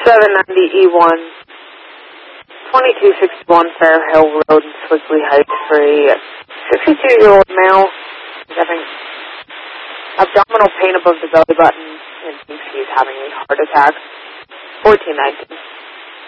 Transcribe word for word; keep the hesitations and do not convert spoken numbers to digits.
seven ninety E one, twenty-two sixty-one Fair Hill Road in Slickley Heights for a sixty-two-year-old male who's having abdominal pain above the belly button and thinks he's having a heart attack. fourteen nineteen.